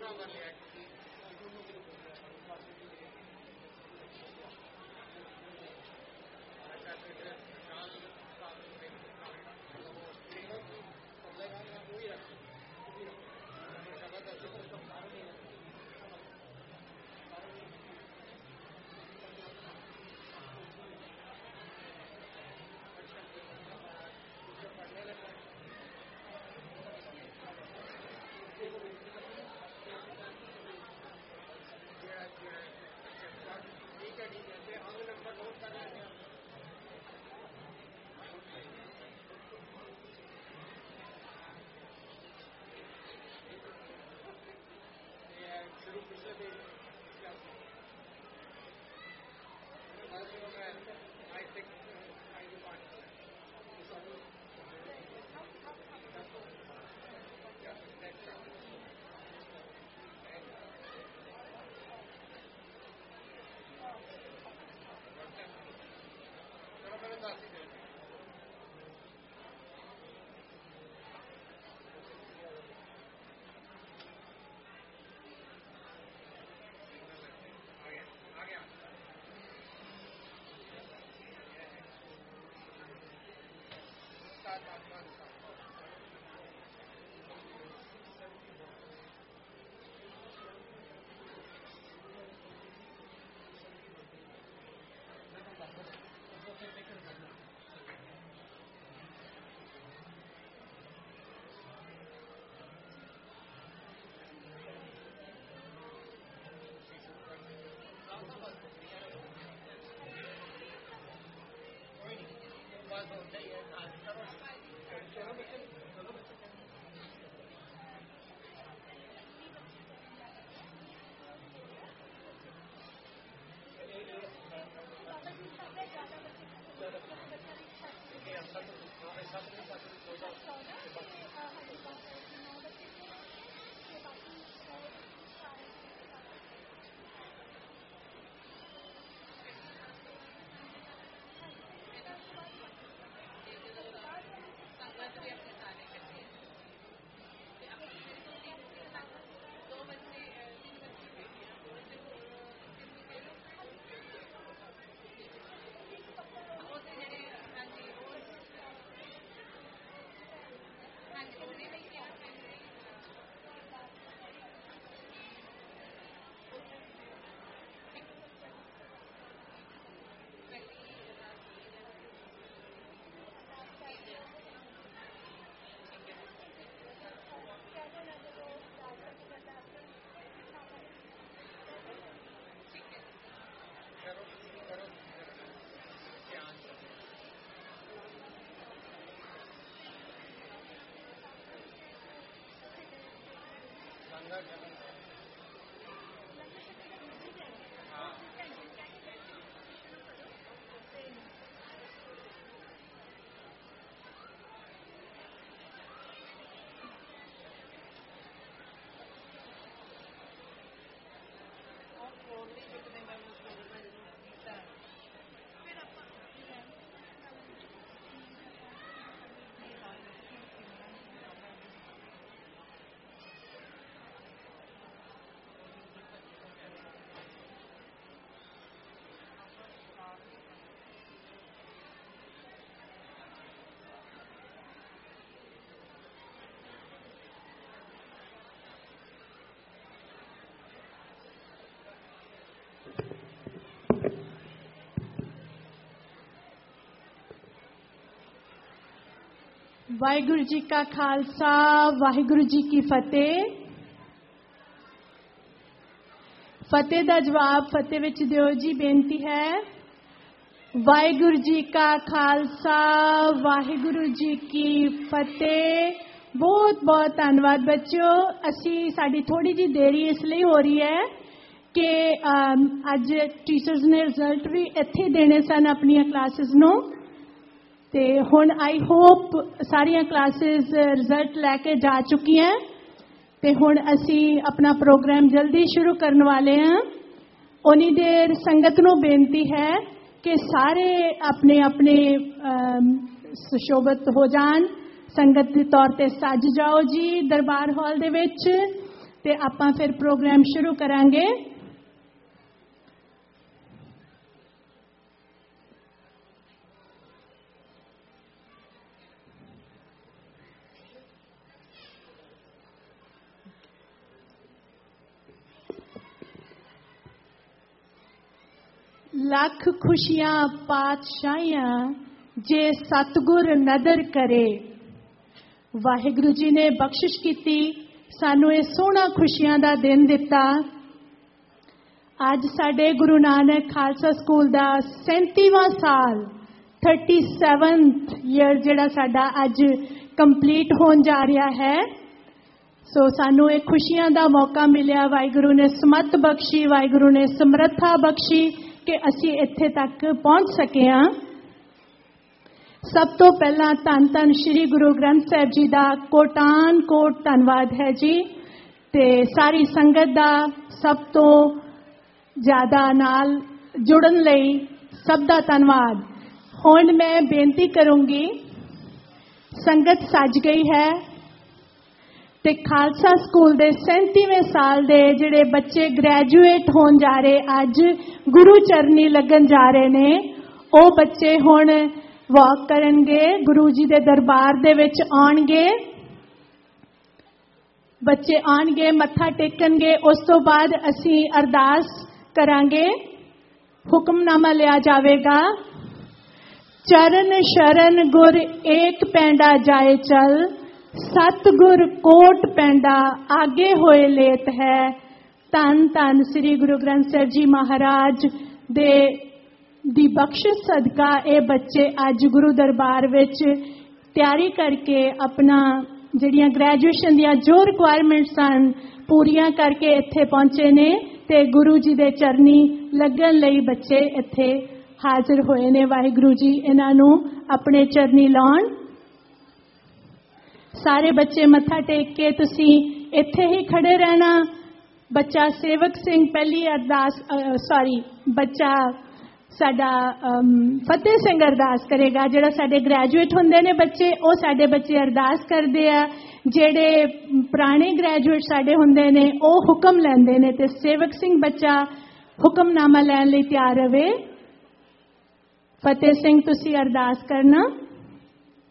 ਵਾਹਿਗੁਰੂ ਜੀ ਕਾ ਖਾਲਸਾ ਵਾਹਿਗੁਰੂ ਜੀ ਕੀ ਫਤਿਹ। ਫਤਿਹ ਦਾ ਜਵਾਬ ਫਤਿਹ ਵਿੱਚ ਦਿਓ ਜੀ। ਬੇਨਤੀ ਹੈ ਵਾਹਿਗੁਰੂ ਜੀ ਕਾ ਖਾਲਸਾ ਵਾਹਿਗੁਰੂ ਜੀ ਕੀ ਫਤਿਹ। ਬਹੁਤ ਬਹੁਤ ਧੰਨਵਾਦ ਬੱਚਿਓ। ਅਸੀਂ ਸਾਡੀ ਥੋੜੀ ਜਿਹੀ ਦੇਰੀ ਇਸ ਲਈ ਹੋ ਰਹੀ ਹੈ ਕਿ ਅੱਜ ਟੀਚਰਸ ਨੇ ਰਿਜ਼ਲਟ ਵੀ ਇੱਥੇ ਦੇਣੇ ਸਨ ਆਪਣੀਆਂ ਕਲਾਸਿਸ ਨੂੰ, ਤੇ ਹੁਣ ਆਈ ਹੋਪ ਸਾਰੀਆਂ ਕਲਾਸਿਸ ਰਿਜ਼ਲਟ ਲੈ ਕੇ ਜਾ ਚੁੱਕੀਆਂ ਤੇ ਹੁਣ ਅਸੀਂ ਆਪਣਾ ਪ੍ਰੋਗਰਾਮ ਜਲਦੀ ਸ਼ੁਰੂ ਕਰਨ ਵਾਲੇ ਹਾਂ। ਉਨੀ ਦੇਰ ਸੰਗਤ ਨੂੰ ਬੇਨਤੀ ਹੈ ਕਿ ਸਾਰੇ ਆਪਣੇ ਆਪਣੇ ਸੁਸ਼ੋਭਿਤ ਹੋ ਜਾਣ, ਸੰਗਤ ਦੇ ਤੌਰ ਤੇ ਸੱਜ ਜਾਓ ਜੀ ਦਰਬਾਰ ਹਾਲ ਦੇ ਵਿੱਚ। ਤੇ ਆਪਾਂ ਫਿਰ प्रोग्राम शुरू करांगे। लख खुशियां पातशाहियां जे सतगुर नदर करे। वाहिगुरु जी ने बख्शिश की, सानू ये सोहना खुशियां दा दिन दिता। अज साडे गुरु नानक खालसा स्कूल दा 37वां साल 37th ईयर जिहड़ा साडा अज कंप्लीट होण जा रहा है। सो सानू ये खुशियां दा मौका मिलिया। वाहिगुरु ने समत बख्शी, वाहिगुरु ने समर्था बख्शी कि असी इत्थे तक पहुंच सके हां। सब तो पहला धन धन श्री गुरु ग्रंथ साहिब जी का कोटान कोट धन्नवाद है जी। ते सारी संगत का सब तो ज्यादा नाल जुड़न लई सब का धन्नवाद। हुण मैं बेनती करूंगी, संगत सज गई है ते खालसा स्कूल दे 37वें साल दे जिहड़े बच्चे ग्रैजुएट होण जा रहे, अज गुरु चरनी लगन जा रहे ने, वो बच्चे हुण वॉक करनगे, गुरु जी दे दरबार दे विच आउणगे। बच्चे आउणगे, मत्था टेकणगे, उस तो बाद असीं अरदास करांगे, हुक्मनामा लिया जावेगा। चरण शरण गुर एक पैंडा जाए चल, सतगुर कोट पैंडा आगे होए लेत है। धन धन श्री गुरु ग्रंथ साहिब जी महाराज दे दी बख्शिश सदका ये बच्चे अज गुरु दरबार विच तैयारी करके अपना जिहड़ियां ग्रैजुएशन दियां जो रिक्वायरमेंट्स सन पूरियां करके इत्थे पहुंचे ने ते गुरु जी दे चरनी लगन लई बच्चे इत्थे हाजिर होए ने। वाहिगुरु जी इन्हां नूं अपने चरनी लाउण। सारे बच्चे मत्था टेक के तुसी इत्थे ही खड़े रहना। बच्चा सेवक सिंह पहली अरदास बच्चा साडा फतेह सिंह अरदास करेगा। जिहड़ा साडे ग्रैजुएट हुंदे ने बच्चे, वो साडे बच्चे अरदास करदे आ। जिहड़े पुराने ग्रैजुएट साडे हुंदे ने वो हुक्म लैंदे ने ते सेवक सिंह बच्चा हुक्मनामा लैण लई तैयार रहे। फतेह सिंह तुसी अरदास करना।